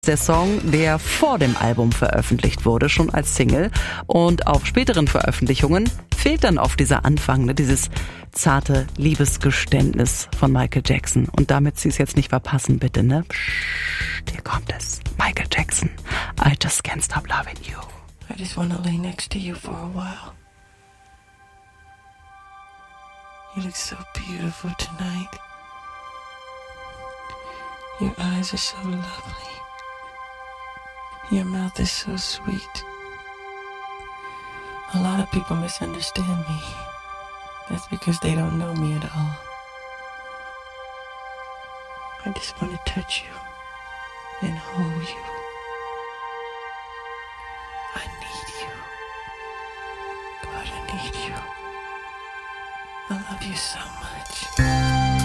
Der Song, der vor dem Album veröffentlicht wurde, schon als Single. Und auf späteren Veröffentlichungen fehlt dann oft dieser Anfang, ne, dieses zarte Liebesgeständnis von Michael Jackson. Und damit Sie es jetzt nicht verpassen, bitte, ne? Psst, hier kommt es. Michael Jackson, I just can't stop loving you. I just wanna lay next to you for a while. You look so beautiful tonight. Your eyes are so lovely. Your mouth is so sweet. A lot of people misunderstand me. That's because they don't know me at all. I just want to touch you and hold you. I need you. God, I need you. I love you so much.